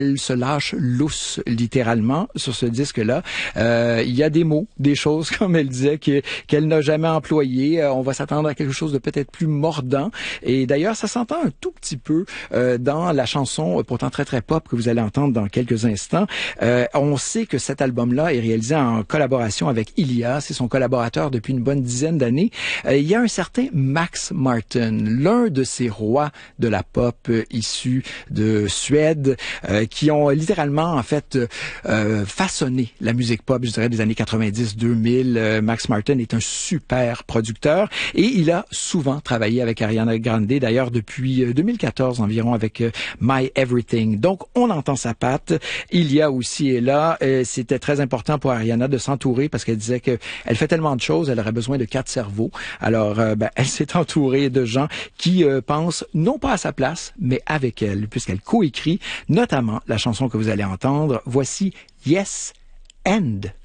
Elle se lâche lousse, littéralement, sur ce disque-là. Il y a des mots, des choses, comme elle disait, qu'elle n'a jamais employées. On va s'attendre à quelque chose de peut-être plus mordant. Et d'ailleurs, ça s'entend un tout petit peu dans la chanson, pourtant très très pop, que vous allez entendre dans quelques instants. On sait que cet album-là est réalisé en collaboration avec Ilia. C'est son collaborateur depuis une bonne dizaine d'années. Il y a un certain Max Martin, l'un de ces rois de la pop issus de Suède, qui ont littéralement, en fait, façonné la musique pop, je dirais, des années 90-2000. Max Martin est un super producteur et il a souvent travaillé avec Ariana Grande, d'ailleurs depuis 2014 environ, avec My Everything. Donc, on entend sa patte. Il y a aussi et là, c'était très important pour Ariana de s'entourer parce qu'elle disait que elle fait tellement de choses, elle aurait besoin de 4 cerveaux. Alors, elle s'est entourée de gens qui pensent non pas à sa place, mais avec elle, puisqu'elle coécrit notamment la chanson que vous allez entendre. Voici Yes and.